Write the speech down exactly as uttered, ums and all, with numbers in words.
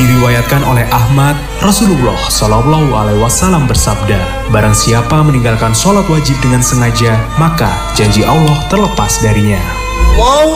Diriwayatkan oleh Ahmad, Rasulullah Shallallahu Alaihi Wasallam bersabda, barang siapa meninggalkan sholat wajib dengan sengaja, maka janji Allah terlepas darinya. Wow.